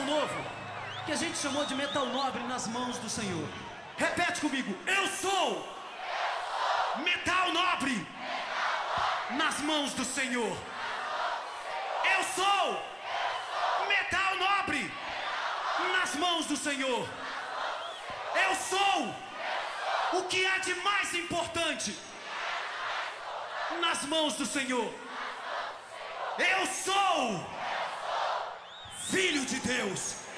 metal novo, que a gente chamou de metal nobre nas mãos do Senhor. Repete comigo: eu sou metal nobre nas mãos do Senhor. Eu sou metal nobre nas mãos do Senhor. Eu sou o que há de mais importante nas mãos do Senhor. Eu sou filho de Deus.